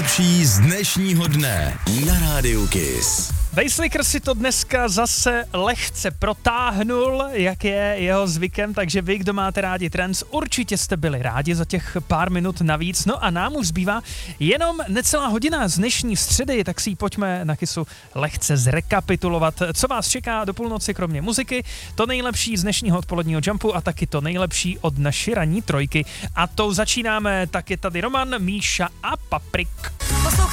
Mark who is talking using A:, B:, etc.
A: nejlepší z dnešního dne na Rádiu Kiss.
B: Weisslicker si to dneska zase lehce protáhnul, jak je jeho zvykem, takže vy, kdo máte rádi trance, určitě jste byli rádi za těch pár minut navíc. No a nám už zbývá jenom necelá hodina z dnešní středy, tak si ji pojďme na Kissu lehce zrekapitulovat. Co vás čeká do půlnoci kromě muziky, to nejlepší z dnešního odpoledního jumpu a taky to nejlepší od naší ranní trojky. A tou začínáme, tak je tady Roman, Míša a Paprik.